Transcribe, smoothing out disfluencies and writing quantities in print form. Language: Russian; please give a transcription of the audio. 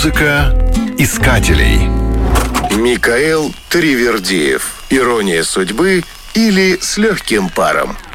Музыка искателей. Микаэл Таривердиев. «Ирония судьбы» или «С легким паром».